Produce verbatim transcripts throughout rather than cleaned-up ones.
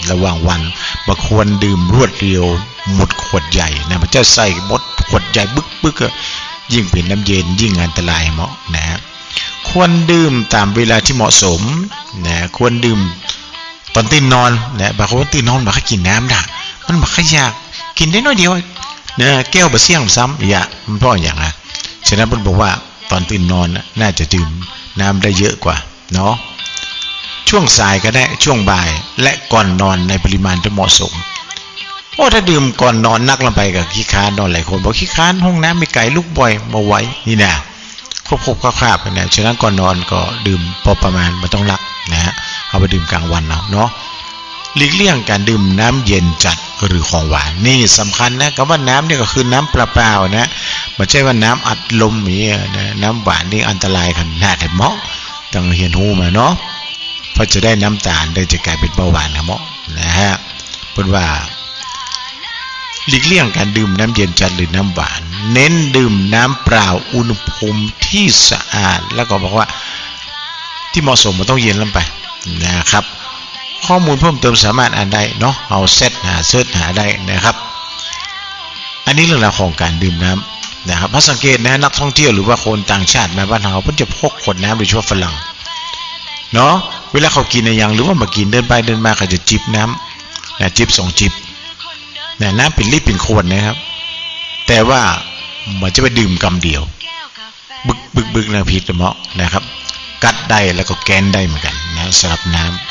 ระหว่างวันบ่ควรดื่มรวดเดียวหมดขวดใหญ่นะมันจะใส่หมดขวดใหญ่บึกบึกยิ่งเป็นน้ำเย็นยิ่งอันตรายเหมาะนะควรดื่มตามเวลาที่เหมาะสมนะควรดื่มตอนตื่นนอนนะบางคนตื่นนอนบ่ค่อยกินน้ำด่ะมันบ่ค่อยอยากกินได้น้อยเดียวนะแก้วบ่เสี่ยงซ้ำอย่ามันเพราะอย่างไรฉะนั้นเพิ่นบอกว่าตอนตื่นนอนน่าจะดื่มน้ำได้เยอะกว่าเนาะช่วงสายก็ได้ช่วงบ่ายและก่อนนอนในปริมาณที่เหมาะสมโอ้ถ้าดื่มก่อนนอนนักลงไปกับขี้ค้านนอนหลายคนบอกขี้ค้านห้องน้ำไม่ไกลลุกบ่อยมาไว้นี่นะควบๆคราบๆนะฉะนั้นก่อนนอนก็ดื่มพอประมาณไม่ต้องรักนะฮะเอาไปดื่มกลางวันเอาเนาะหลีกเลี่ยงการดื่มน้ำเย็นจัดหรือของหวานนี่สำคัญนะคำว่าน้ำนี่ก็คือน้ำเปล่าๆนะไม่ใช่ว่าน้ำอัดลมอย่างนี้นะน้ำหวานนี่อันตรายขนาดแต่เหมาะต้องเรียนรู้มาเนาะเพราะจะได้น้ำตาลได้จะกลายเป็นเบาหวานนะเหมาะนะฮะเพราะว่าหลีกเลี่ยงการดื่มน้ำเย็นจัดหรือน้ำหวานเน้นดื่มน้ำเปล่าอุณหภูมิที่สะอาดแล้วก็บอกว่าที่เหมาะสมมันต้องเย็นลงไปนะครับข้อมูลเพิ่มเติมสามารถอ่านได้เนาะเอาเซตหาเซิร์ชหาได้นะครับอันนี้เรื่องราวของการดื่มน้ำนะครับถ้าสังเกตนะนักท่องเที่ยวหรือว่าคนต่างชาติมาบ้านเราเพิ่นจะพกขวดน้ำโดยเฉพาะฝรั่งเนาะเวลาเขากินอะไรอย่างหรือว่ามากินเดินไปเดินมาเขาจะจิบน้ำนะจิบสองจิบนะน้ำเป็นลิตรเป็นขวดนะครับแต่ว่ามันจะไปดื่มกำเดียวบึกบึกบึกนะผิดเหมาะนะครับกัดได้แล้วก็แกนได้เหมือนกันนะสำหรับน้ำ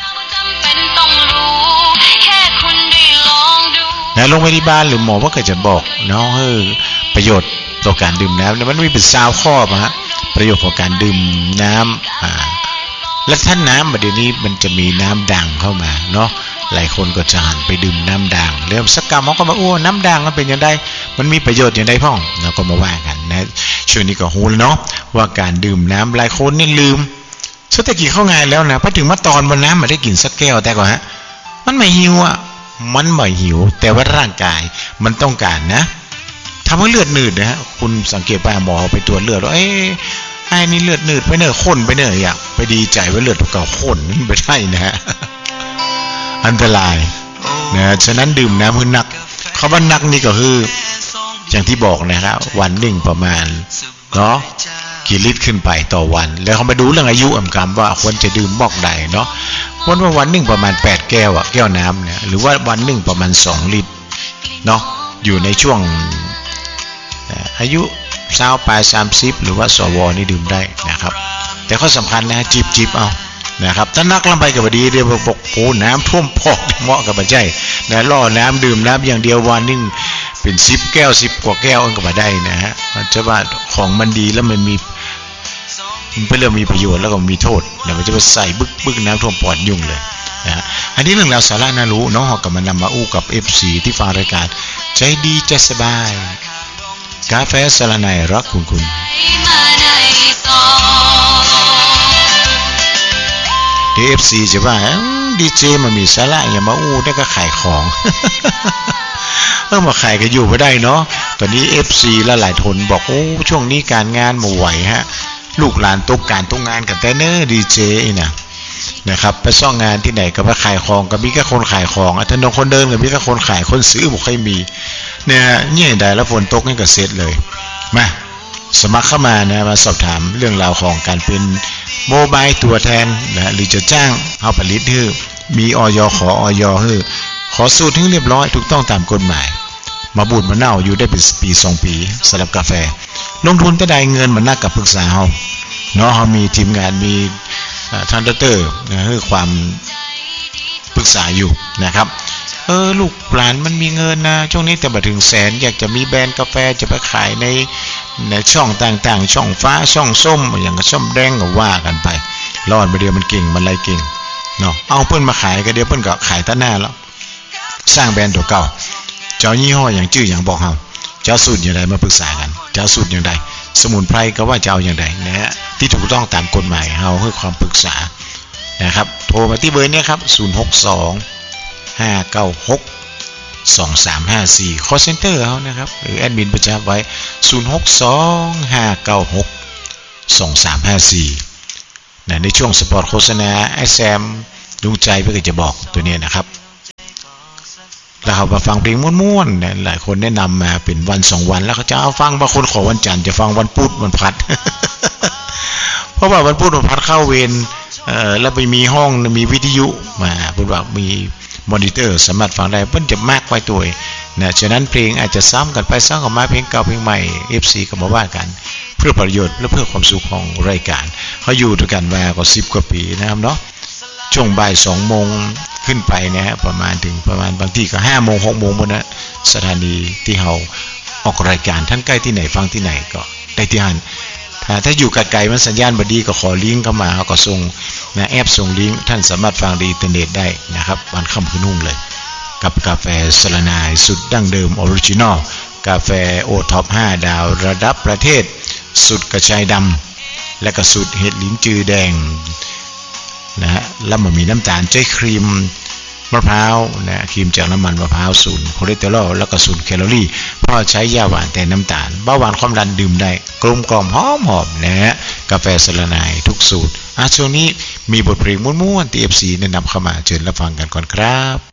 นะลงไปที่บ้านหรือหมอว่าก็จะบอกเนาะเออประโยชน์ต่อการดื่มน้ำแล้วมันมีเป็นซาวข้อมาฮะประโยชน์ของการดื่มน้ำอ่าและท่านน้ำเดี๋ยวนี้มันจะมีน้ำด่างเข้ามาเนาะหลายคนก็จะหันไปดื่มน้ำด่างเริ่มสักกรรมเขาก็มาโอ้น้ำด่างมันเป็นยังไงมันมีประโยชน์อย่างไรพ่องเราก็มาว่ากันนะช่วงนี้ก็ฮู้แล้วเนาะว่าการดื่มน้ำหลายคนนี่ลืมสุดท้ายกี่เข้าไงแล้วนะพอถึงมาตอนบนน้ำมาได้กินสักแก้วแต่ก่อนฮะมันไม่หิวอ่ะมันไม่หิวแต่ว่าร่างกายมันต้องการนะทำให้เลือดหนืดนะฮะคุณสังเกตไปหมอไปตรวจเลือดว่าเอ้ไอ้นี่เลือดหนืดไปเนอะข้นไปเนอะอยากไปดีใจว่าเลือดเก่าข้นนั่นไม่ใช่นะฮะอันตรายนะฉะนั้นดื่มน้ำให้นักเขาว่านักนี่ก็คืออย่างที่บอกนะครับวันหนึ่งประมาณเนาะกี่ลิตรขึ้นไปต่อวันแล้วเขาไปดูเรื่องอายุอ่ำกำว่าควรจะดื่มบอกใดเนาะวันว่าวันหนึ่งประมาณแปดแก้วอะแก้วน้ำเนี่ยหรือว่าวันหนึ่งประมาณสองลิตรเนาะอยู่ในช่วงอายุสาวปลายสามสิบหรือว่าสวนี่ดื่มได้นะครับแต่ข้อสำคัญนะจิบจิบเอานะครับถ้านักลำไปกับดีเดี๋ยวปกโผน้ำท่วมพอกเหมาะกับบัจจัยนะล่อน้ำดื่มน้ำอย่างเดียววันนึงเป็นสิบแก้วสิบกว่าแก้วก็มาได้นะฮะมันจะว่าของมันดีแล้วมันมีมันเป็นเรื่องมีประโยชน์แล้วก็มีโทษเดี๋ยวมันจะไปใส่บึกบึกน้ำท่วมปอดยุ่งเลยนะอันนี้เรื่องราวสาระน่ารู้น้องหอกกับมันนำมาอู้กับ เอฟ ซี ที่ฟังรายการใจดีใจสบายกาแฟสละไนรักคุณคุณเอฟซีจะว่าดีเจมันมีสาระอย่ามาอู้ได้ก็ขายของเออมาขายก็อยู่ไม่ได้เนาะตอนนี้ เอฟ ซี และหลายทนบอกโอ้ช่วงนี้การงานมาไหวฮะลูกหลานตกการตกงานกันแต่เนอดีเจนะนะครับไปซ่องงานที่ไหนก็ไปขายของก็มีแค่คนขายของถนนคนเดินก็มีแค่คนขายคนซื้อบ่ค่อยมีเนี่ยเนี่ยได้แล้วฝนตกนี่ก็เสร็จเลยมาสมัครเข้ามานะมาสอบถามเรื่องราวของการเป็นโมบายตัวแทนนะหรือจะจ้างเอาผลิตให้มีอย.ขออย.ให้ขอสูตรให้เรียบร้อยถูกต้องตามกฎหมายมาบูดมาเน่าอยู่ได้เป็นปีสองปีสำหรับกาแฟลงทุนแต่ใดเงินมันน่ากับปรึกษาเฮาเนาะเฮามีทีมงานมีท่านดรนะคือความปรึกษาอยู่นะครับเออลูกหลานมันมีเงินนะช่วงนี้แต่มาถึงแสนอยากจะมีแบรนด์กาแฟจะไปขายในในช่องต่างๆช่องฟ้าช่องส้มอย่างกับส้มแดงก็ว่ากันไปรอดไปเดียวมันเก่งมันไรเก่งเนาะเอาเพิ่นมาขายก็เดี๋ยวเพิ่นก็ขายตั้งหน้าแล้วสร้างแบรนด์ตัวเก่าเจ้ายี่ห้ออย่างชื่ออย่างบอกเฮาเจ้าสูตรอย่างไรมาปรึกษากันเจ้าสูตรอย่างไรสมุนไพรก็ว่าจะเอาอย่างไรนะฮะที่ถูกต้องตามกฎหมายเฮาให้ความปรึกษานะครับโทรมาที่เบอร์นี้ครับศูนย์ หก สอง ห้า เก้า หก สอง สาม ห้า สี่ call center เฮานะครับหรือแอดมินประจำไว้ศูนย์ หก สอง ห้า เก้า หก สอง สาม ห้า สี่นะในช่วงสปอตโฆษณาไอ้แซมดวงใจเพื่อจะบอกตัวนี้นะครับแล้วเขามาฟังเพลงม้วนๆเนี่ยหลายคนแนะนำมาเป็นวันสองวันแล้วเขาจะเอาฟังบางคนขอวันจันทร์จะฟังวันพุธวันพัด เพราะว่าวันพุธวันพัดเข้าเวรเอ่อแล้วไปมีห้องมีวิทยุมาพูดว่ามีมอนิเตอร์สามารถฟังได้เพิ่นจะมากไว้ตัวนะฉะนั้นเพลงอาจจะซ้ำกันไปซ้ำกันมาเพลงเก่าเพลงใหม่ เอฟ ซี ก็มาว่ากันเพื่อประโยชน์และเพื่อความสุขของรายการเขาอยู่ด้วยกันมาก็สิบกว่าปีนะครับเนาะช่วงบ่ายสองโมงขึ้นไปนะฮะประมาณถึงประมาณบางที่ก็ห้าโมงหกโมงบนนะสถานีที่เราออกรายการท่านใกล้ที่ไหนฟังที่ไหนก็ได้ที่นั่นถ้าถ้าอยู่ไกลๆมันสัญญาณบดีก็ขอลิงก์เข้ามาเขาก็ส่งนะแอปส่งลิงก์ท่านสามารถฟังในอินเทอร์เน็ตได้นะครับวันค่ำคืนนุ่งเลยกับกาแฟสลานายสุดดั้งเดิมออริจินอลกาแฟโอท็อปห้าดาวระดับประเทศสุดกระชายดำและก็สุดเห็ดลิ้นจือแดงนะฮะแล้วมันมีน้ำตาลใจครีมมะพร้าวนะครีมจากน้ำมันมะพร้าวศูนย์คอเลสเตอรอลแล้วก็ศูนย์แคลอรี่เพราะใช้ยาหวานแต่น้ำตาลเบาหวานความดันดื่มได้กลมกล่อมหอมหอมนะฮะกาแฟสลานายทุกสูตรอ่ะช่วงนี้มีบทเพลงม้วนๆที่ เอฟ ซี แนะนำเข้ามาเชิญรับฟังกันก่อนครับ